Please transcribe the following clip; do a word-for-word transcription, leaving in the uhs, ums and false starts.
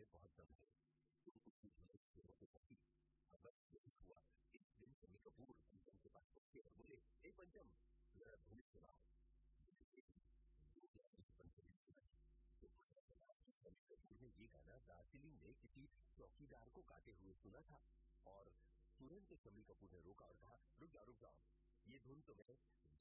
बहुत दम है। तुम उसकी हिम्मत से रोके सकती। अब बस यही हुआ। एक दिन शम्मी कपूर पंचम के पास पहुंचे और बोले, ए पंचम, जरा धूल सुनाओ। ने ये गाना दार्जिलिंग में किसी चौकीदार को गाते हुए सुना था और तुरंत शम्मी कपूर ने रोका और कहा, रुक जाओ रुक जाओ, ये धुन तो मैं